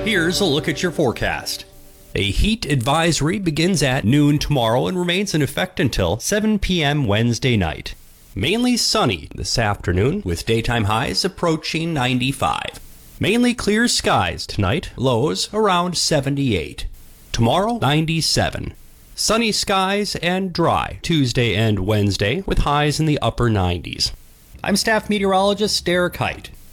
Here's a look at your forecast. A heat advisory begins at noon tomorrow and remains in effect until 7 p.m. Wednesday night. Mainly sunny this afternoon, with daytime highs approaching 95. Mainly clear skies tonight, lows around 78. Tomorrow, 97. Sunny skies and dry Tuesday and Wednesday, with highs in the upper 90s. I'm staff meteorologist Derek Height.